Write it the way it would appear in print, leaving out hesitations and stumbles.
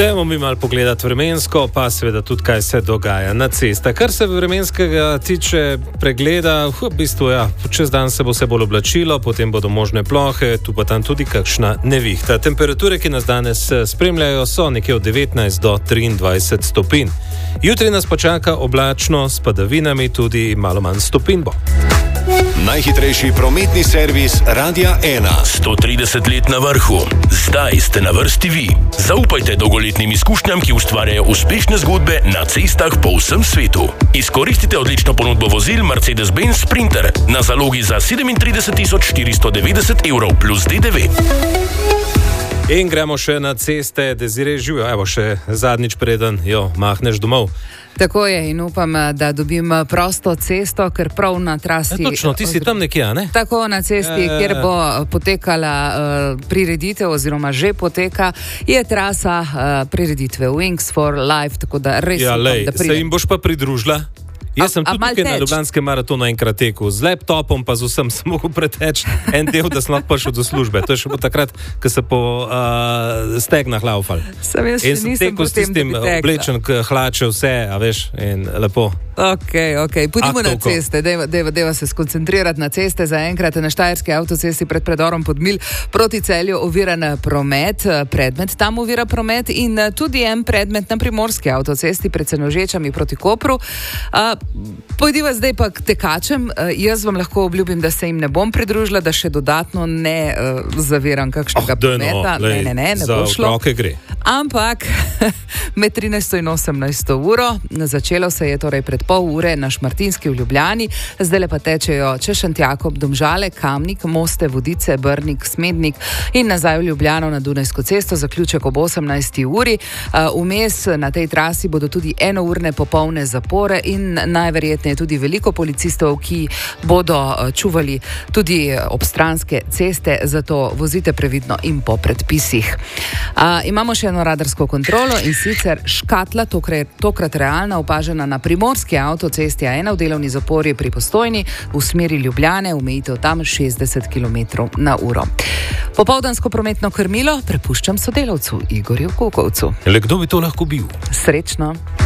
Dajmo mi malo pogledati vremensko, pa seveda tudi, kaj se dogaja na cestah. Kar se vremenskega tiče pregleda, v bistvu čez dan se bo vse bolj oblačilo, potem bodo možne plohe, tu pa tam tudi kakšna nevihta. Temperature, ki nas danes spremljajo, so nekje od 19 do 23 stopinj. Jutri nas počaka oblačno s padavinami, tudi malo manj stopinj bo. Najhitrejši prometni servis Radia 1. 130 let na vrhu. Zdaj ste na vrsti vi. Zaupajte dolgoletnim izkušnjam, ki ustvarjajo uspešne zgodbe na cestah po vsem svetu. Izkoristite odlično ponudbo vozil Mercedes-Benz Sprinter na zalogi za 37 490 evrov plus DDV. In gremo še na ceste, Desiree živijo. Evo še zadnjič preden jo mahneš domov. Tako je in upam, da dobim prosto cesto, ker prav na trasi... Točno, ti si tam nekje, ne? Tako na cesti, kjer bo potekala prireditev oziroma že poteka, je trasa prireditve Wings for Life, tako da res upam, da pridem. Se jim boš pa pridružila? Jaz sem tudi tukaj na Ljubljanskem maratonu enkrat tekel, z laptopom pa z vsem sem mogel preteči en del, da sem lahko prišel do službe. To je še po takrat, ko se po stegnah laufal. In sem tekel s tistim oblečen, hlače vse, a veš, in lepo. Ok, pojdimo na ceste, deva se skoncentrirati na ceste. Zaenkrat na Štajerski avtocesti pred predorom Podmilj proti Celju oviran promet, predmet tam ovira promet in tudi en predmet na Primorski avtocesti pred Senožečami proti Kopru. Pojdiva zdaj pa k tekačem. Jaz vam lahko obljubim, da se jim ne bom pridružila, da še dodatno ne zaviram kakšnega prometa. Ne bo šlo. Gre. Ampak med 13. in 18. uro začelo se je torej pred pol ure na Šmartinski v Ljubljani, zdaj pa tečejo Češentjakob, Domžale, Kamnik, Moste, Vodice, Brnik, Smednik in nazaj v Ljubljano na Dunajsko cesto, zaključek ob 18. uri. Vmes na tej trasi bodo tudi enourne popolne zapore in najverjetneje tudi veliko policistov, ki bodo čuvali tudi obstranske ceste, zato vozite previdno in po predpisih. Imamo še eno radarsko kontrolo in sicer škatla, tokrat realna, opažena na Primorski avtocesti A1 v delovni zapori pri Postojni v smeri Ljubljane, omejitev tam 60 km/h. Popoldansko prometno krmilo prepuščam sodelavcu Igorju Kukovcu. Le kdo bi to lahko bil? Srečno.